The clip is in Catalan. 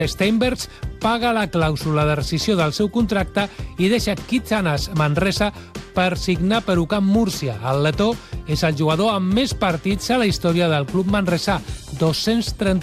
Steinbergs paga la clàusula de rescissió del seu contracte i deixa Kitsanas Manresa per signar per UCAM Múrcia. El letó és el jugador amb més partits a la història del club manresà, 230.